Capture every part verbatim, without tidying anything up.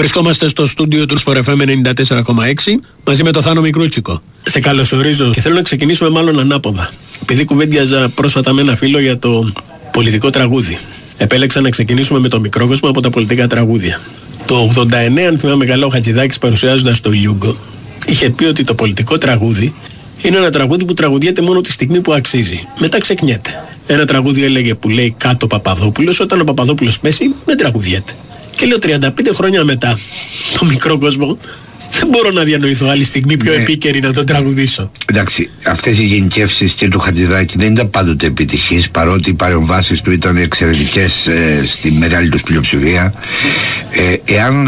Βρισκόμαστε στο στούντιο του Sport εφ εμ ενενήντα τέσσερα κόμμα έξι μαζί με τον Θάνο Μικρούτσικο. Σε καλωσορίζω και θέλω να ξεκινήσουμε μάλλον ανάποδα. Επειδή κουβέντιαζα πρόσφατα με ένα φίλο για το πολιτικό τραγούδι, επέλεξα να ξεκινήσουμε με το μικρό κόσμο από τα πολιτικά τραγούδια. Το ογδόντα εννέα, αν θυμάμαι καλά, ο Χατζηδάκης, παρουσιάζοντας το Ιούγκο, είχε πει ότι το πολιτικό τραγούδι είναι ένα τραγούδι που τραγουδιέται μόνο τη στιγμή που αξίζει. Μετά ξεχνιέται. Ένα τραγούδι έλεγε που λέει κάτω Παπαδόπουλος, όταν ο Παπαδόπουλος πέσει, δεν τραγουδιέται. Και λέω τριάντα πέντε χρόνια μετά, το μικρό κόσμο, δεν μπορώ να διανοηθώ άλλη στιγμή πιο ναι. επίκαιρη να τον τραγουδήσω. Εντάξει, αυτές οι γενικεύσεις και του Χατζηδάκη δεν ήταν πάντοτε επιτυχείς, παρότι οι παρεμβάσεις του ήταν εξαιρετικές ε, στη μεγάλη τους πλειοψηφία. Ε, εάν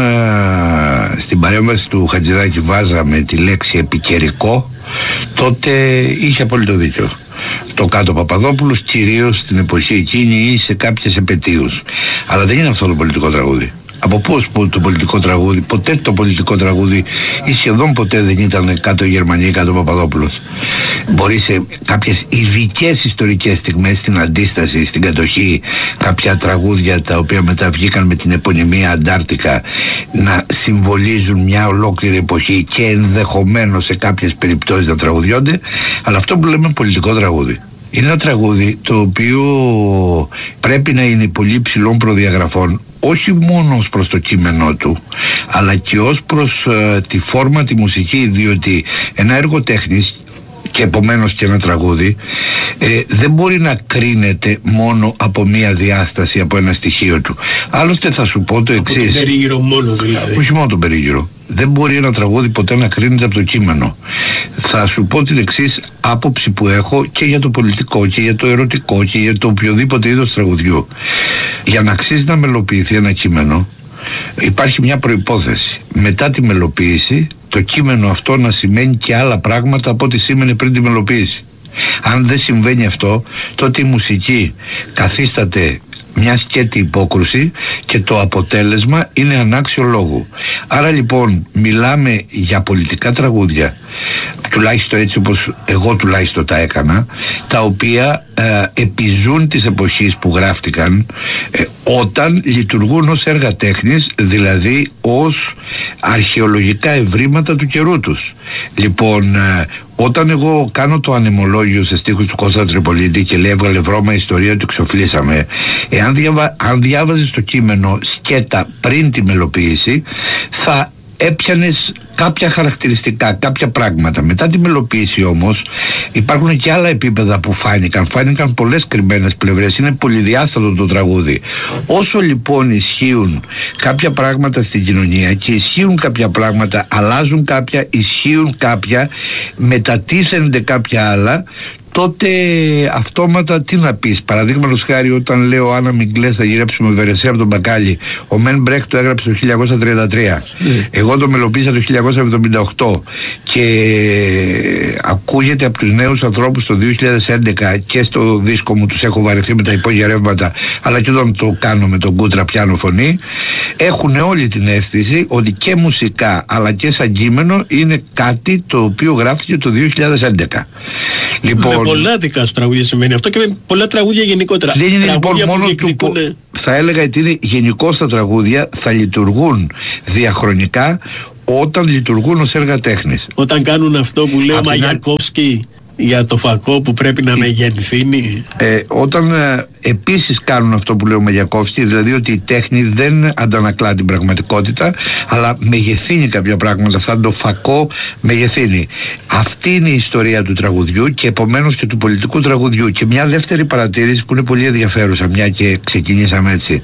ε, στην παρέμβαση του Χατζηδάκη βάζαμε τη λέξη επικαιρικό, τότε είχε απόλυτο δίκιο. Το κάτω Παπαδόπουλος, κυρίως στην εποχή εκείνη ή σε κάποιες επετείους. Αλλά δεν είναι αυτό το πολιτικό τραγούδι. Από πώς που το πολιτικό τραγούδι, ποτέ το πολιτικό τραγούδι ή σχεδόν ποτέ δεν ήταν κάτω Γερμανία ή κάτω Παπαδόπουλος. Μπορεί σε κάποιες ειδικές ιστορικές στιγμές, στην αντίσταση, στην κατοχή, κάποια τραγούδια τα οποία μετά βγήκαν με την επωνυμία Αντάρτικα να συμβολίζουν μια ολόκληρη εποχή και ενδεχομένως σε κάποιες περιπτώσεις να τραγουδιώνται, αλλά αυτό που λέμε πολιτικό τραγούδι είναι ένα τραγούδι το οποίο πρέπει να είναι πολύ υψηλών προδιαγραφών, όχι μόνο ως προς το κείμενό του, αλλά και ως προς ε, τη φόρμα, τη μουσική, διότι ένα έργο τέχνης και επομένως και ένα τραγούδι ε, δεν μπορεί να κρίνεται μόνο από μία διάσταση, από ένα στοιχείο του. Άλλωστε θα σου πω το εξής. Από τον περίγυρο μόνο δηλαδή. Όχι μόνο τον περίγυρο. Δεν μπορεί ένα τραγούδι ποτέ να κρίνεται από το κείμενο. Θα σου πω την εξής άποψη που έχω και για το πολιτικό και για το ερωτικό και για το οποιοδήποτε είδος τραγουδιού. Για να αξίζει να μελοποιηθεί ένα κείμενο υπάρχει μια προϋπόθεση. Μετά τη μελοποίηση το κείμενο αυτό να σημαίνει και άλλα πράγματα από ό,τι σήμαινε πριν τη μελοποίηση. Αν δεν συμβαίνει αυτό, τότε η μουσική καθίσταται μια σκέτη υπόκρουση και το αποτέλεσμα είναι ανάξιο λόγου. Άρα λοιπόν μιλάμε για πολιτικά τραγούδια, τουλάχιστον έτσι όπως εγώ τουλάχιστον τα έκανα, τα οποία ε, επιζούν της εποχής που γράφτηκαν ε, όταν λειτουργούν ως έργα τέχνης, δηλαδή ως αρχαιολογικά ευρήματα του καιρού τους. Λοιπόν, ε, όταν εγώ κάνω το ανεμολόγιο σε στίχους του Κώστα Τρυπολίτη και λέει έβγαλε βρώμα ιστορία ότι εξοφλήσαμε, εάν διαβα... αν διάβαζες το κείμενο σκέτα πριν τη μελοποίηση, θα έπιανες κάποια χαρακτηριστικά, κάποια πράγματα. Μετά τη μελοποίηση όμως υπάρχουν και άλλα επίπεδα που φάνηκαν. Φάνηκαν πολλές κρυμμένες πλευρές. Είναι πολυδιάστατο το τραγούδι. Όσο λοιπόν ισχύουν κάποια πράγματα στην κοινωνία και ισχύουν κάποια πράγματα, αλλάζουν κάποια, ισχύουν κάποια, μετατίθενται κάποια άλλα, τότε αυτόματα τι να πεις. Παραδείγματος χάρη, όταν λέω Άννα Μιγκλές θα γυρέψουμε Βερεσέ από τον Μπακάλι, ο Μεν Μπρέχτ το έγραψε το χίλια εννιακόσια τριάντα τρία. Mm. Εγώ το μελοποίησα το χίλια εννιακόσια εβδομήντα οκτώ και ακούγεται από τους νέους ανθρώπους το δύο χιλιάδες έντεκα και στο δίσκο μου τους έχω βαρεθεί με τα υπόγεια ρεύματα, αλλά και όταν το κάνω με τον Κούτρα πιάνο φωνή, έχουν όλη την αίσθηση ότι και μουσικά αλλά και σαν κείμενο είναι κάτι το οποίο γράφτηκε το δύο χιλιάδες έντεκα. Λοιπόν, με πολλά δικά σου τραγούδια σημαίνει αυτό και με πολλά τραγούδια γενικότερα. Δεν είναι λοιπόν μόνο του. Θα έλεγα ότι είναι γενικώς τα τραγούδια θα λειτουργούν διαχρονικά όταν λειτουργούν ως έργα τέχνης. Όταν κάνουν αυτό που λέει ο Μαγιακόφσκι για το φακό που πρέπει να μεγενθύνει. Ε, όταν ε, επίσης κάνουν αυτό που λέει ο Μαγιακόφσκι, δηλαδή ότι η τέχνη δεν αντανακλά την πραγματικότητα, αλλά μεγεθύνει κάποια πράγματα, σαν το φακό μεγεθύνει. Αυτή είναι η ιστορία του τραγουδιού και επομένως και του πολιτικού τραγουδιού. Και μια δεύτερη παρατήρηση που είναι πολύ ενδιαφέρουσα, μια και ξεκινήσαμε έτσι.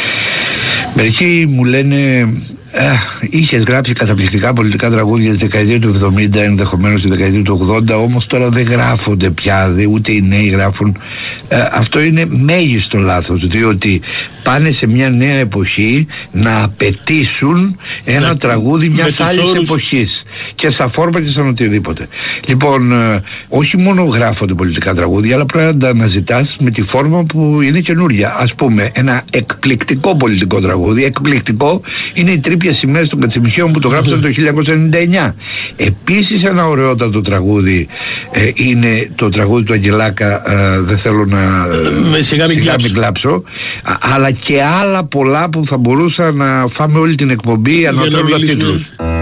Μερικοί μου λένε Ε, είχε γράψει καταπληκτικά πολιτικά τραγούδια τη δεκαετία του εβδομήντα, ενδεχομένως τη δεκαετία του ογδόντα, όμως τώρα δεν γράφονται πια, ούτε οι νέοι γράφουν. Ε, αυτό είναι μέγιστο λάθος, διότι πάνε σε μια νέα εποχή να απαιτήσουν ένα να, τραγούδι μιας άλλης όρους... εποχής και σαν φόρμα και σαν οτιδήποτε. Λοιπόν, ε, όχι μόνο γράφονται πολιτικά τραγούδια, αλλά πρέπει να τα αναζητάς με τη φόρμα που είναι καινούρια. Ας πούμε, ένα εκπληκτικό πολιτικό τραγούδι, εκπληκτικό είναι η τρύπη ήπια σημαίες των κατσιμιχαίων που το γράψαν το χίλια εννιακόσια ενενήντα εννιά. Επίσης ένα ωραιότατο τραγούδι ε, είναι το τραγούδι του Αγγελάκα, ε, δεν θέλω να ε, σιγά μην κλάψω, κλάψω α, αλλά και άλλα πολλά που θα μπορούσα να φάμε όλη την εκπομπή αναφέροντας τίτλους.